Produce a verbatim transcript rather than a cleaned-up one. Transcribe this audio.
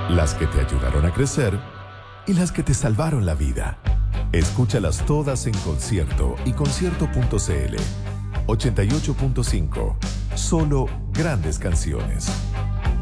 las que te ayudaron a crecer y las que te salvaron la vida. Escúchalas todas en concierto y concierto punto c l. ochenta y ocho punto cinco. Solo grandes canciones.